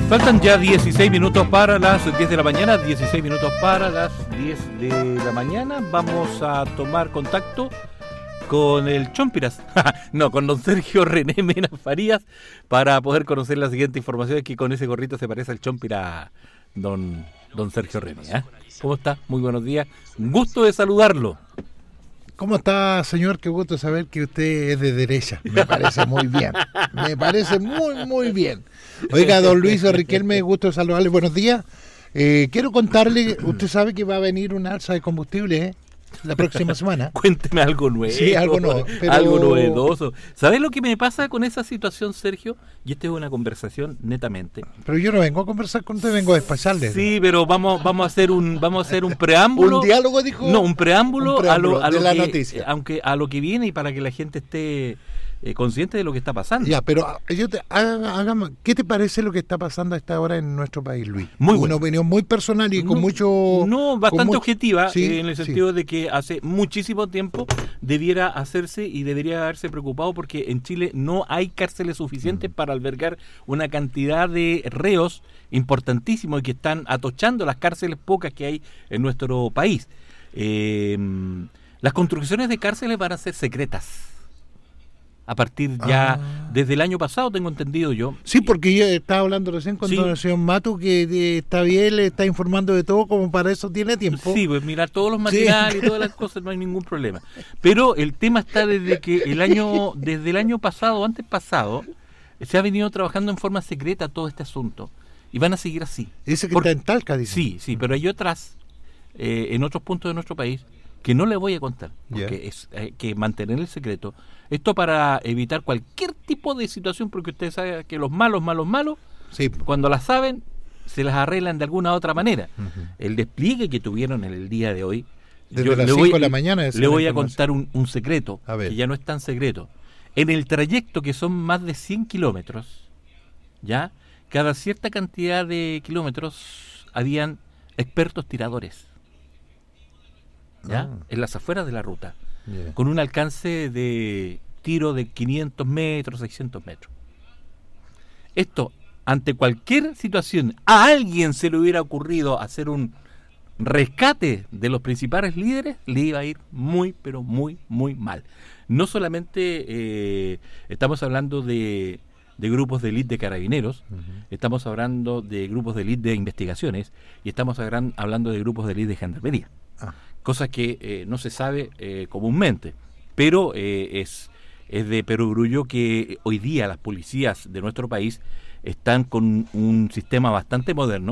Faltan ya 16 minutos para las 10 de la mañana, 16 minutos para las 10 de la mañana. Vamos a tomar contacto con el Chompiras, no, con don Sergio René Mena Farías, para poder conocer la siguiente información, que con ese gorrito se parece al Chompira don Sergio René. ¿Cómo está? Muy buenos días, un gusto de saludarlo. ¿Cómo está, señor? Qué gusto saber que usted es de derecha. Me parece muy bien. Me parece muy, muy bien. Oiga, don Luis Riquelme, gusto de saludarle. Buenos días. Quiero contarle, usted sabe que va a venir una alza de combustible, la próxima semana. Cuénteme algo nuevo. Sí, algo nuevo. Pero... algo novedoso. ¿Sabes lo que me pasa con esa situación, Sergio? Y esta es una conversación netamente. Pero yo no vengo a conversar con usted, vengo a despacharle. Sí, pero vamos a hacer un preámbulo. ¿Un diálogo, dijo? No, un preámbulo a lo de la que, noticia. Aunque a lo que viene, y para que la gente esté consciente de lo que está pasando. Ya, pero ¿qué te parece lo que está pasando a esta hora en nuestro país, Luis? Muy bueno. Una opinión muy personal y con mucho... No, bastante objetiva, sí, en el sentido de que hace muchísimo tiempo debiera hacerse y debería haberse preocupado, porque en Chile no hay cárceles suficientes para albergar una cantidad de reos importantísimos y que están atochando las cárceles pocas que hay en nuestro país. Las construcciones de cárceles van a ser secretas. A partir ya, desde el año pasado, tengo entendido yo. Sí, porque yo estaba hablando recién con Sí. el señor Matu, que está bien, le está informando de todo, como para eso tiene tiempo. Sí, pues mirar todos los materiales y todas las cosas, no hay ningún problema. Pero el tema está desde el año pasado, antes pasado, se ha venido trabajando en forma secreta todo este asunto. Y van a seguir así. Dice que está en Talca, dice. Sí, pero hay otras, en otros puntos de nuestro país, que no le voy a contar, porque hay que mantener el secreto. Esto para evitar cualquier tipo de situación, porque ustedes saben que los malos, Sí. cuando las saben, se las arreglan de alguna otra manera. Uh-huh. El despliegue que tuvieron en el día de hoy, Desde las 5 de la mañana. le voy a contar un secreto, que ya no es tan secreto. En el trayecto, que son más de 100 kilómetros, ya, cada cierta cantidad de kilómetros habían expertos tiradores, ¿ya? En las afueras de la ruta, con un alcance de tiro de 500 metros, 600 metros. Esto, ante cualquier situación, a alguien se le hubiera ocurrido hacer un rescate de los principales líderes, le iba a ir muy, pero muy, muy mal. No solamente estamos hablando de grupos de élite de carabineros, estamos hablando de grupos de élite de investigaciones, y estamos hablando de grupos de élite de gendarmería. Cosa que no se sabe comúnmente, pero es de perogrullo que hoy día las policías de nuestro país están con un sistema bastante moderno,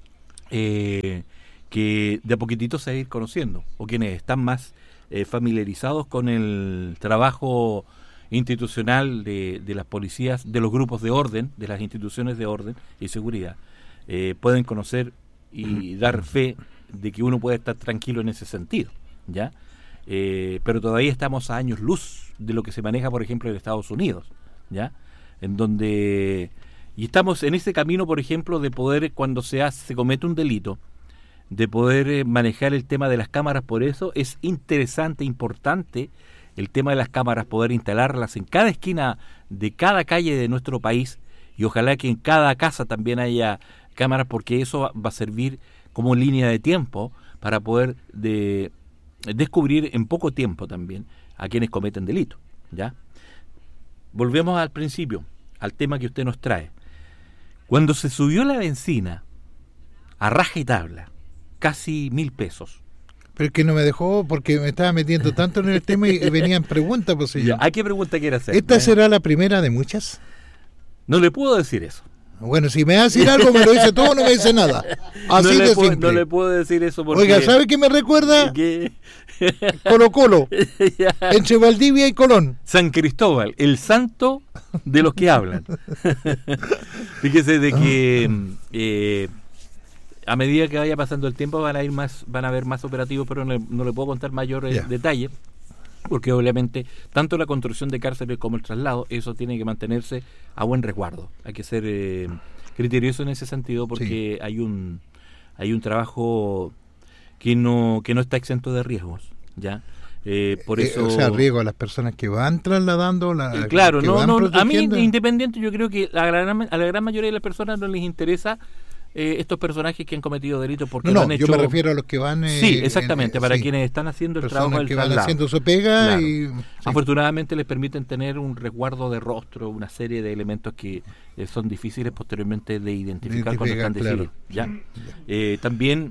que de a poquitito se va a ir conociendo, o quienes están más familiarizados con el trabajo institucional de las policías, de los grupos de orden, de las instituciones de orden y seguridad, pueden conocer y dar fe de que uno puede estar tranquilo en ese sentido, ¿ya? Pero todavía estamos a años luz de lo que se maneja, por ejemplo, en Estados Unidos, ¿ya? En donde... Y estamos en ese camino, por ejemplo, de poder, cuando se comete un delito, de poder manejar el tema de las cámaras. Por eso es interesante, importante, el tema de las cámaras, poder instalarlas en cada esquina de cada calle de nuestro país, y ojalá que en cada casa también haya cámaras, porque eso va a servir como línea de tiempo para poder descubrir en poco tiempo también a quienes cometen delitos, ¿ya? Volvemos al principio, al tema que usted nos trae. Cuando se subió la benzina a raja y tabla, casi 1.000 pesos. Pero es que no me dejó, porque me estaba metiendo tanto en el tema y venían preguntas, pues señor. ¿A qué pregunta quiere hacer? ¿Esta será la primera de muchas? No le puedo decir eso. Bueno, si me va a decir algo, me lo dice todo o no me dice nada. Así de simple. No le puedo decir eso porque... Oiga, ¿sabe qué me recuerda? ¿Qué? Colo-Colo, entre Valdivia y Colón. San Cristóbal, el santo de los que hablan. Fíjese de que a medida que vaya pasando el tiempo van a haber más operativos, pero no le puedo contar mayores detalles, porque obviamente tanto la construcción de cárceles como el traslado, eso tiene que mantenerse a buen resguardo. Hay que ser criterioso en ese sentido, porque hay un trabajo que no está exento de riesgos, ¿ya? Por eso, o sea, riesgo a las personas que van trasladando, claro, que van a mí protegiendo. independiente, yo creo que a la gran mayoría de las personas no les interesa estos personajes que han cometido delitos porque lo han hecho. Yo me refiero a los que van. Sí, exactamente, para sí, quienes están haciendo el personas trabajo del que van traslado. haciendo su pega Claro. y sí. Afortunadamente les permiten tener un resguardo de rostro, una serie de elementos que son difíciles posteriormente de identificar cuando están de claro. civil, ¿ya? También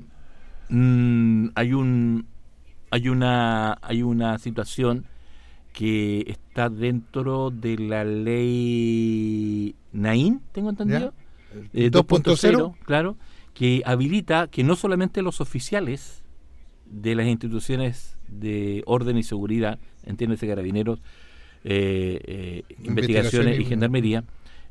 hay una situación que está dentro de la ley Naín, tengo entendido, 2.0, claro, que habilita que no solamente los oficiales de las instituciones de orden y seguridad, entiéndese carabineros, investigaciones y gendarmería,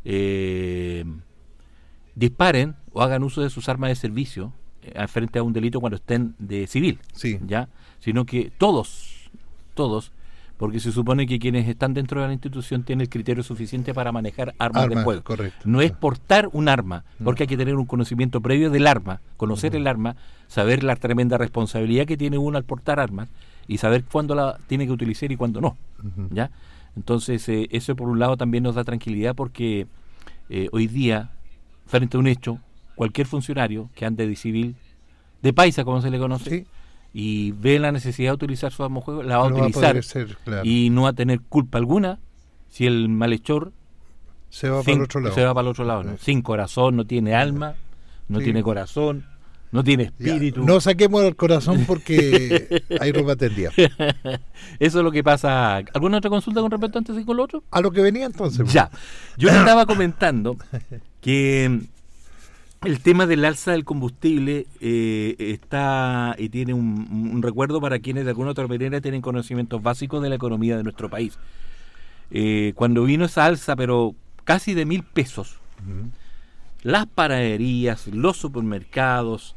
disparen o hagan uso de sus armas de servicio frente a un delito cuando estén de civil, Sí. ¿ya? Sino que todos, porque se supone que quienes están dentro de la institución tienen el criterio suficiente para manejar armas de fuego. Correcto. No es portar un arma, porque hay que tener un conocimiento previo del arma, conocer el arma, saber la tremenda responsabilidad que tiene uno al portar armas y saber cuándo la tiene que utilizar y cuándo no, ¿ya? Entonces, eso por un lado también nos da tranquilidad porque hoy día, frente a un hecho, cualquier funcionario que ande de civil, de paisa como se le conoce, Sí. y ve la necesidad de utilizar su arma de fuego, la va a No utilizar poder ser, claro. y no va a tener culpa alguna si el malhechor Se va para el otro lado. se va para el otro lado, ¿no? Sin corazón, no tiene alma, no Sí. tiene corazón, no tiene Ya, espíritu. no saquemos el corazón porque hay ropa tendida. Eso es lo que pasa. ¿Alguna otra consulta con respecto antes y con lo otro? A lo que venía entonces. Ya. Yo le estaba comentando que el tema del alza del combustible está y tiene un recuerdo para quienes de alguna otra manera tienen conocimientos básicos de la economía de nuestro país. Cuando vino esa alza, pero casi de 1.000 pesos, las panaderías, los supermercados,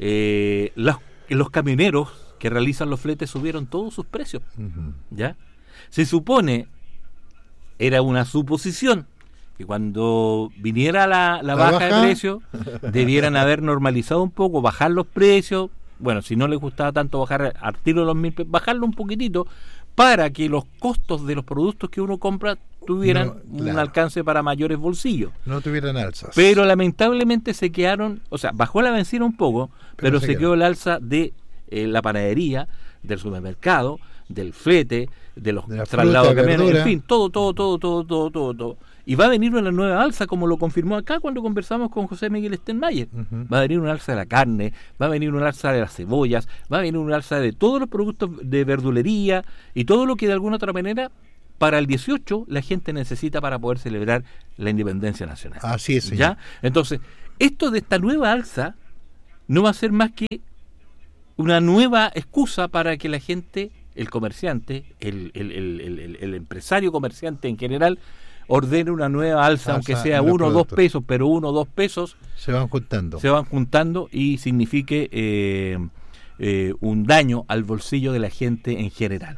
los camioneros que realizan los fletes subieron todos sus precios. ¿Ya? Se supone, era una suposición, que cuando viniera la baja de precio, debieran haber normalizado un poco, bajar los precios. Bueno, si no les gustaba tanto bajar al tiro los 1.000 pesos, bajarlo un poquitito para que los costos de los productos que uno compra tuvieran un alcance para mayores bolsillos. No tuvieran alzas. Pero lamentablemente se quedaron, o sea, bajó la benzina un poco, pero se quedó el alza de la panadería, del supermercado, del flete, de los traslados de camiones, en fin, todo. Y va a venir una nueva alza, como lo confirmó acá cuando conversamos con José Miguel Stenmayer. Va a venir una alza de la carne, va a venir una alza de las cebollas, va a venir una alza de todos los productos de verdulería y todo lo que de alguna otra manera para el 18 la gente necesita para poder celebrar la independencia nacional. Así es, señor. ¿Ya? Entonces, esto de esta nueva alza no va a ser más que una nueva excusa para que la gente, el comerciante, el empresario comerciante en general, ordene una nueva alza, aunque sea 1 o 2 pesos, pero 1 o 2 pesos se van juntando y signifique un daño al bolsillo de la gente en general.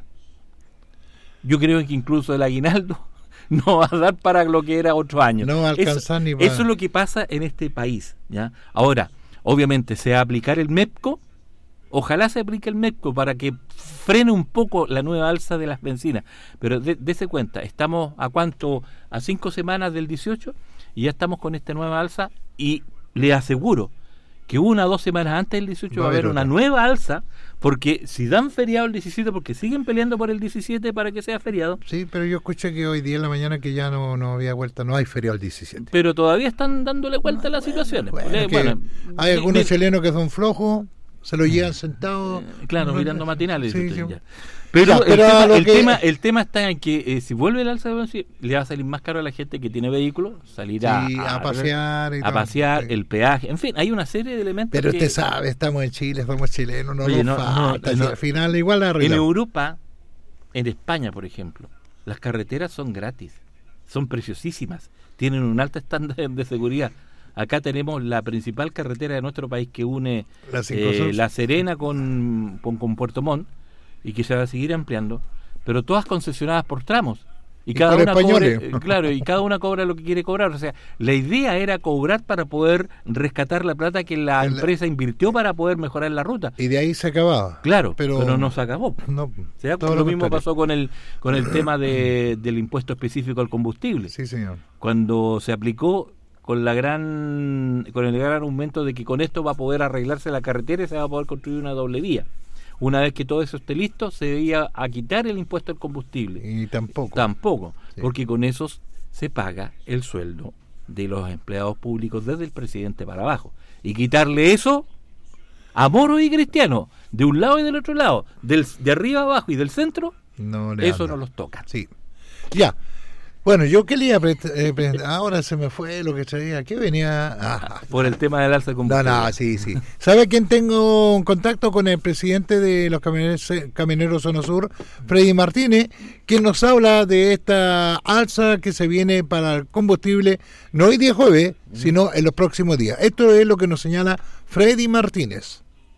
Yo creo que incluso el aguinaldo no va a dar para lo que era otro año. No va a alcanzar ni para... Eso es lo que pasa en este país, ¿ya? Ahora, obviamente se va a aplicar el MEPCO. Ojalá se aplique el MEPCO para que frene un poco la nueva alza de las bencinas. Pero dése cuenta, estamos a 5 semanas del 18 y ya estamos con esta nueva alza y le aseguro que 1 o 2 semanas antes del 18 va a haber una nueva alza, porque si dan feriado el 17, porque siguen peleando por el 17 para que sea feriado. Sí, pero yo escuché que hoy día en la mañana que ya no había vuelta, no hay feriado el 17. Pero todavía están dándole vuelta a las situaciones. Hay algunos chilenos que son flojos, se lo llevan sentados. Claro, mirando matinales. Sí, sí. Pero el tema está en que si vuelve el alza de bencina, le va a salir más caro a la gente que tiene vehículo, salir a pasear, el peaje, en fin, hay una serie de elementos. Pero usted sabe, estamos en Chile, somos chilenos, al final igual arreglamos. En Europa, en España, por ejemplo, las carreteras son gratis, son preciosísimas, tienen un alto estándar de seguridad. Acá tenemos la principal carretera de nuestro país que une La Serena con Puerto Montt y que se va a seguir ampliando, pero todas concesionadas por tramos. Y cada una españoles. claro, y cada una cobra lo que quiere cobrar. O sea, la idea era cobrar para poder rescatar la plata que la empresa invirtió para poder mejorar la ruta. Y de ahí se acababa. Claro, pero no se acabó. No, lo mismo pasó con el tema del impuesto específico al combustible. Sí, señor. Cuando se aplicó con el gran argumento de que con esto va a poder arreglarse la carretera y se va a poder construir una doble vía. Una vez que todo eso esté listo, se debía a quitar el impuesto al combustible. Y tampoco. Sí. Porque con esos se paga el sueldo de los empleados públicos desde el presidente para abajo. Y quitarle eso a moros y cristianos, de un lado y del otro lado, de arriba abajo y del centro, no los toca. Sí. Ya. Bueno, yo quería ahora se me fue lo que traía. ¿Qué venía? Por el tema del alza de combustible. Sí. ¿Sabe quién tengo en contacto? Con el presidente de los camioneros Zona Sur, Freddy Martínez, quien nos habla de esta alza que se viene para el combustible, no hoy día jueves, sino en los próximos días. Esto es lo que nos señala Freddy Martínez.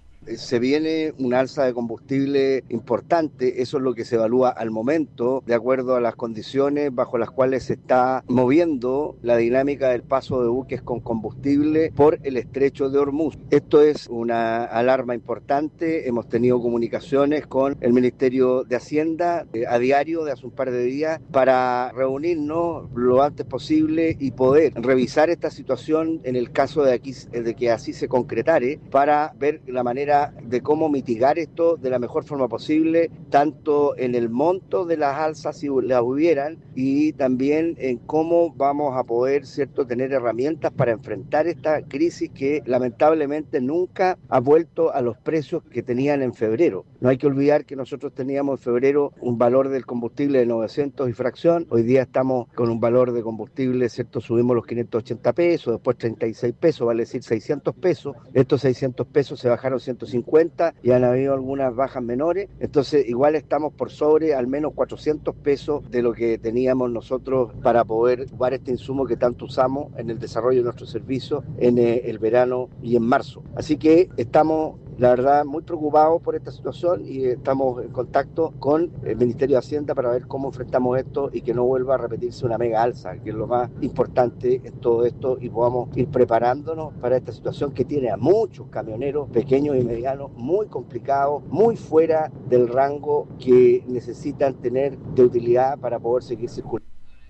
Se viene un alza de combustible importante, eso es lo que se evalúa al momento, de acuerdo a las condiciones bajo las cuales se está moviendo la dinámica del paso de buques con combustible por el estrecho de Hormuz. Esto es una alarma importante, hemos tenido comunicaciones con el Ministerio de Hacienda a diario de hace un par de días para reunirnos lo antes posible y poder revisar esta situación en el caso de que así se concretare, para ver la manera de cómo mitigar esto de la mejor forma posible, tanto en el monto de las alzas si las hubieran, y también en cómo vamos a poder, ¿cierto?, tener herramientas para enfrentar esta crisis que lamentablemente nunca ha vuelto a los precios que tenían en febrero. No hay que olvidar que nosotros teníamos en febrero un valor del combustible de 900 y fracción, hoy día estamos con un valor de combustible, ¿cierto?, subimos los 580 pesos, después 36 pesos, vale decir 600 pesos, estos 600 pesos se bajaron 150 y han habido algunas bajas menores, entonces igual estamos por sobre al menos 400 pesos de lo que teníamos nosotros para poder ocupar este insumo que tanto usamos en el desarrollo de nuestros servicios en el verano y en marzo. Así que estamos, la verdad, muy preocupados por esta situación y estamos en contacto con el Ministerio de Hacienda para ver cómo enfrentamos esto y que no vuelva a repetirse una mega alza, que es lo más importante en todo esto, y podamos ir preparándonos para esta situación que tiene a muchos camioneros pequeños y medianos muy complicados, muy fuera del rango que necesitan tener de utilidad para poder seguir circulando.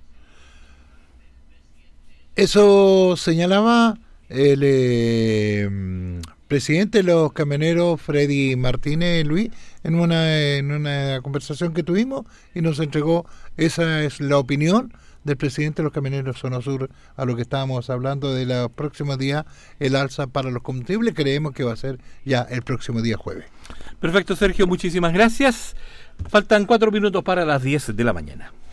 Eso señalaba el presidente de los camioneros, Freddy Martínez, Luis, en una conversación que tuvimos, y nos entregó, esa es la opinión del presidente de los camioneros Zona Sur a lo que estábamos hablando de los próximos días, el alza para los combustibles. Creemos que va a ser ya el próximo día jueves. Perfecto, Sergio, muchísimas gracias. Faltan 4 minutos para las 10 de la mañana.